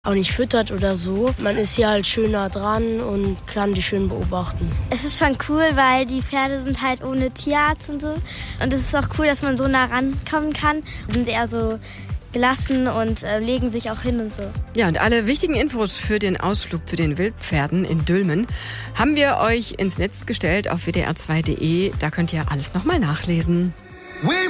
Auch nicht füttert oder so. Man ist hier halt schön nah dran und kann die schön beobachten. Es ist schon cool, weil die Pferde sind halt ohne Tierarzt und so. Und es ist auch cool, dass man so nah rankommen kann. Die sind eher so gelassen und legen sich auch hin und so. Ja, und alle wichtigen Infos für den Ausflug zu den Wildpferden in Dülmen haben wir euch ins Netz gestellt auf wdr2.de. Da könnt ihr alles nochmal nachlesen.